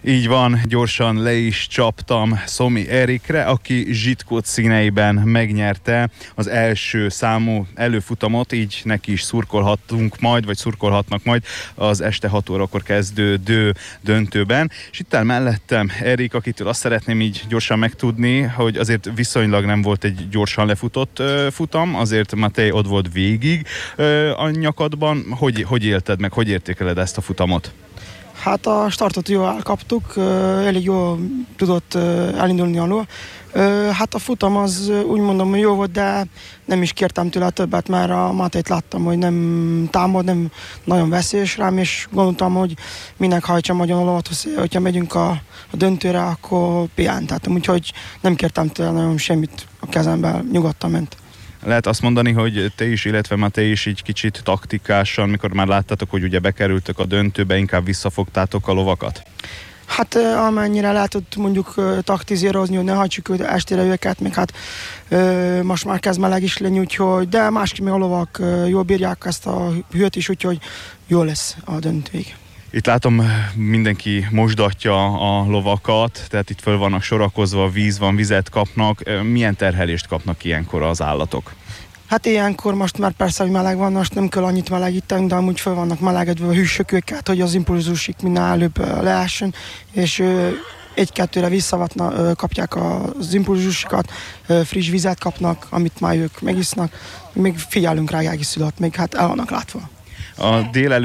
Így van, gyorsan le is csaptam Szomi Erikre, aki Zsitkót színeiben megnyerte az első számú előfutamot, így neki is szurkolhatunk majd, vagy szurkolhatnak majd az este 6 órakor kezdődő döntőben. És itt áll mellettem Erik, akitől azt szeretném így gyorsan megtudni, hogy azért viszonylag nem volt egy gyorsan lefutott futam, azért Matej ott volt végig a nyakadban. Hogy élted meg, hogy értékeled ezt a futamot? Hát a startot jól elkaptuk, elég jól tudott elindulni alól. Hát a futam az úgy mondom, hogy jó volt, de nem is kértem tőle többet, mert a Matejt láttam, hogy nem támad, nem nagyon veszélyes rám, és gondoltam, hogy minek hajtsam nagyon a lovat, hogyha megyünk a döntőre, akkor pihentettem, úgyhogy nem kértem tőle nagyon semmit a kezembe, nyugodtan ment. Lehet azt mondani, hogy te is, illetve Matej is így kicsit taktikásan, mikor már láttátok, hogy ugye bekerültök a döntőbe, inkább visszafogtátok a lovakat? Hát amennyire lehetett mondjuk taktizírozni, hogy ne hagyjuk estére őket, még hát most már kezd meleg is lenni, úgyhogy, de másképp még a lovak jól bírják ezt a hőt is, úgyhogy jó lesz a döntőig. Itt látom, mindenki mosdatja a lovakat, tehát itt föl vannak sorakozva, víz van, vizet kapnak. Milyen terhelést kapnak ilyenkor az állatok? Hát ilyenkor most már persze, hogy meleg van, most nem kell annyit melegíteni, de amúgy föl vannak melegedve a hűsök őket, hogy az impulzusik minél előbb leessen, és egy-kettőre visszavatna, kapják az impulzusikat, friss vizet kapnak, amit már ők megisznak, még figyelünk rá egészület, még hát el vannak látva. A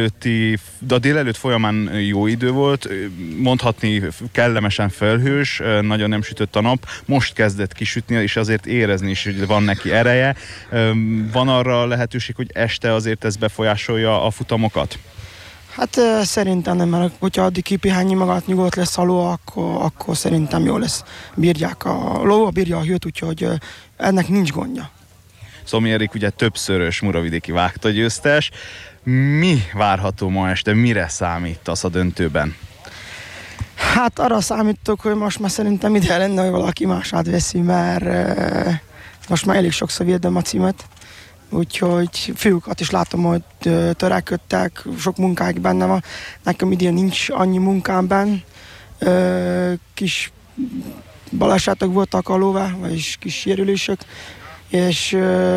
délelőtt folyamán jó idő volt, mondhatni kellemesen felhős, nagyon nem sütött a nap, most kezdett kisütni, és azért érezni is, hogy van neki ereje. Van arra lehetőség, hogy este azért ez befolyásolja a futamokat? Hát szerintem nem, mert hogyha addig kipihenni magát, nyugodt lesz a ló, akkor szerintem jó lesz. Bírják a ló, bírja a hőt, úgyhogy ennek nincs gondja. Szomi Erik ugye többszörös muravidéki vágtagyőztes. Mi várható ma este, mire számítasz a döntőben? Hát arra számítok, hogy most már szerintem ide lenne, hogy valaki más átveszi, mert most már elég sokszor védem a címet, úgyhogy fiúkat is látom, hogy törekedtek, sok munkák benne van, nekem idén nincs annyi munkám benne, kis balesetek voltak a lóvá, vagyis kis sérülések, és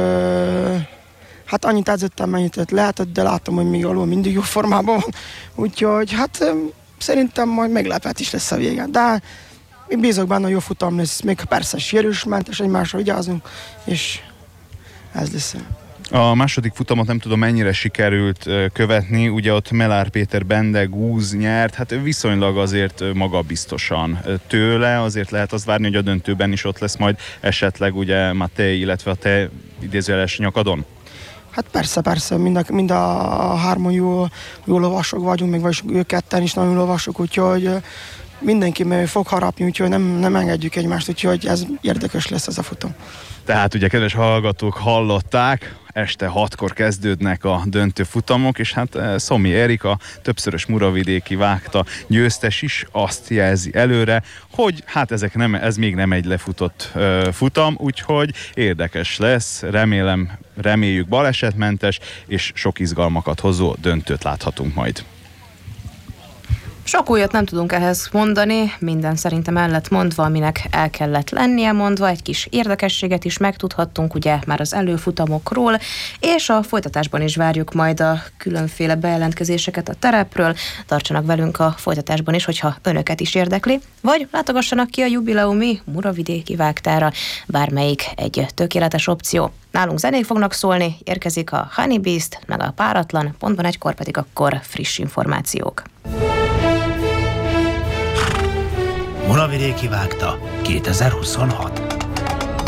hát annyit edzettem, mennyit lehetett, de látom, hogy még alul mindig jó formában van. Úgyhogy hát szerintem majd meglepetés lesz a vége. De én bízok benne, hogy jó futam lesz. Még persze sérülésmentes, egymásra vigyázunk, és ez lesz. A második futamot nem tudom mennyire sikerült követni, ugye ott Mellár Péter Bende Gúz nyert, hát viszonylag azért magabiztosan tőle, azért lehet azt várni, hogy a döntőben is ott lesz majd esetleg ugye Matej, illetve a te idézőjeles nyakadon? Hát persze, mind a hárman jó lovasok vagyunk, még vagyis ők ketten is nagyon lovasok, úgyhogy mindenki fog harapni, úgyhogy nem engedjük egymást, úgyhogy ez érdekes lesz ez a futam. Tehát ugye, kedves hallgatók, hallották, este 6-kor kezdődnek a döntő futamok, és hát Szomi Erik, a többszörös muravidéki vágta győztes is azt jelzi előre, hogy hát ez még nem egy lefutott futam, úgyhogy érdekes lesz, reméljük balesetmentes, és sok izgalmakat hozó döntőt láthatunk majd. Sok újat nem tudunk ehhez mondani, minden szerintem el lett mondva, aminek el kellett lennie mondva, egy kis érdekességet is megtudhattunk ugye már az előfutamokról, és a folytatásban is várjuk majd a különféle bejelentkezéseket a terepről. Tartsanak velünk a folytatásban is, hogyha önöket is érdekli, vagy látogassanak ki a jubileumi muravidéki vágtára, bármelyik egy tökéletes opció. Nálunk zenék fognak szólni, érkezik a Honey Beast, meg a Páratlan, pontban egykor pedig akkor friss információk. Muravidéki vágta 2026.